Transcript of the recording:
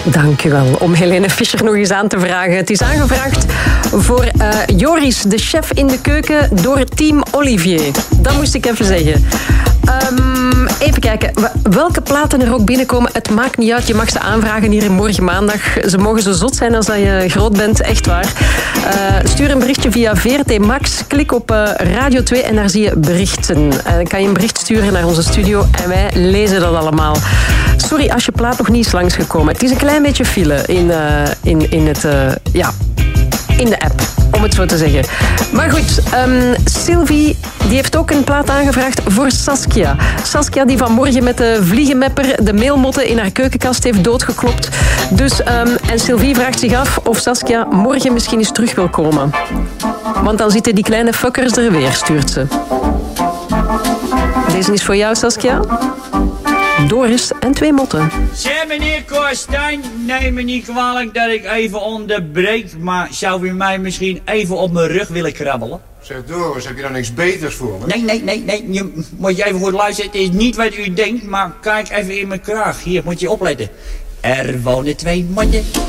Dank u wel. Om Helene Fischer nog eens aan te vragen. Het is aangevraagd voor Joris, de chef in de keuken, door Team Olivier. Dat moest ik even zeggen. Even kijken. Welke platen er ook binnenkomen, het maakt niet uit. Je mag ze aanvragen hier in Morgen Maandag. Ze mogen zo zot zijn als dat je groot bent. Echt waar. Stuur een berichtje via VRT Max. Klik op Radio 2 en daar zie je berichten. Dan kan je een bericht sturen naar onze studio en wij lezen dat allemaal. Sorry als je plaat nog niet is langsgekomen. Het is een klein beetje file in de app, om het zo te zeggen. Maar goed, Sylvie die heeft ook een plaat aangevraagd voor Saskia. Saskia die vanmorgen met de vliegenmepper de meelmotten in haar keukenkast heeft doodgeklopt. Dus, en Sylvie vraagt zich af of Saskia morgen misschien eens terug wil komen. Want dan zitten die kleine fuckers er weer, stuurt ze. Deze is voor jou, Saskia. Doris en 2 motten. Zeg meneer Korstijn, neem me niet kwalijk dat ik even onderbreek, maar zou u mij misschien even op mijn rug willen krabbelen? Zeg Doris, heb je dan niks beters voor me? Nee, moet je even goed luisteren. Het is niet wat u denkt, maar kijk even in mijn kraag. Hier, moet je opletten. Er wonen 2 motten.